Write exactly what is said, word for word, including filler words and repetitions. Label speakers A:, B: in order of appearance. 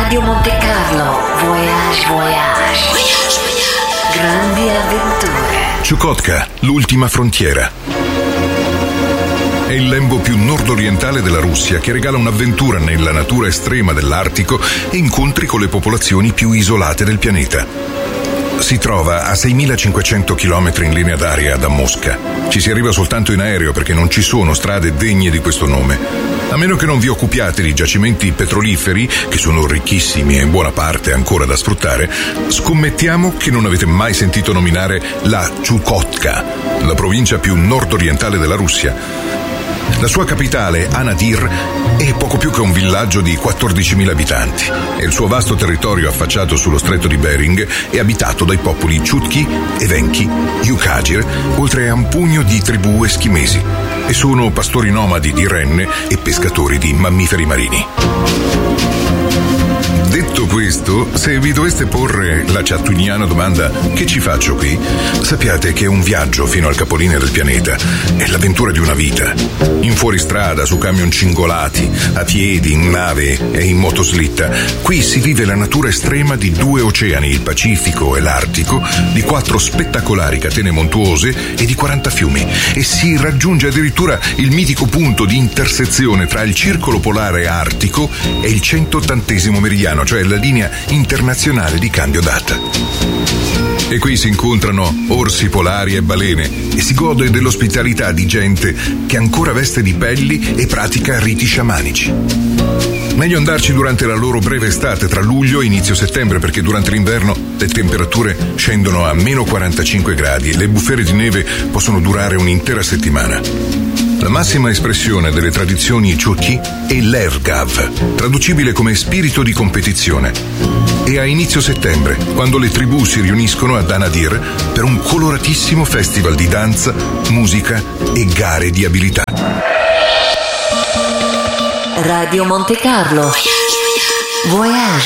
A: Radio Monte Carlo, Voyage, Voyage. Voyage, Voyage. Grandi avventure.
B: Chukotka, l'ultima frontiera. È il lembo più nordorientale della Russia che regala un'avventura nella natura estrema dell'Artico e incontri con le popolazioni più isolate del pianeta. Si trova a seimilacinquecento chilometri in linea d'aria da Mosca. Ci si arriva soltanto in aereo perché non ci sono strade degne di questo nome. A meno che non vi occupiate di giacimenti petroliferi, che sono ricchissimi e in buona parte ancora da sfruttare, scommettiamo che non avete mai sentito nominare la Chukotka, la provincia più nordorientale della Russia. La sua capitale, Anadyr, è poco più che un villaggio di quattordicimila abitanti e il suo vasto territorio affacciato sullo stretto di Bering è abitato dai popoli Chutki, Evenki, Yukagir, oltre a un pugno di tribù eschimesi, e sono pastori nomadi di renne e pescatori di mammiferi marini. Detto questo, se vi doveste porre la chattuiniana domanda «che ci faccio qui?», sappiate che è un viaggio fino al capolinea del pianeta, è l'avventura di una vita. In fuoristrada, su camion cingolati, a piedi, in nave e in motoslitta, qui si vive la natura estrema di due oceani, il Pacifico e l'Artico, di quattro spettacolari catene montuose e di quaranta fiumi, e si raggiunge addirittura il mitico punto di intersezione tra il circolo polare artico e il centottantesimo meridiano, cioè la linea internazionale di cambio data. E qui si incontrano orsi polari e balene e si gode dell'ospitalità di gente che ancora veste di pelli e pratica riti sciamanici. Meglio andarci durante la loro breve estate tra luglio e inizio settembre, perché durante l'inverno le temperature scendono a meno quarantacinque gradi e le bufere di neve possono durare un'intera settimana. La massima espressione delle tradizioni Chutki è l'Ergav, traducibile come spirito di competizione. E a inizio settembre, quando le tribù si riuniscono ad Anadyr per un coloratissimo festival di danza, musica e gare di abilità.
A: Radio Monte Carlo, Voyage.